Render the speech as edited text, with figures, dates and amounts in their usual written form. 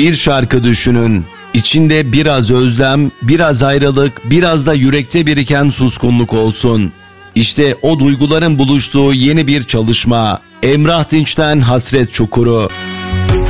Bir şarkı düşünün. İçinde biraz özlem, biraz ayrılık, biraz da yürekte biriken suskunluk olsun. İşte o duyguların buluştuğu yeni bir çalışma. Emrah Dinç'ten Hasret Çukuru.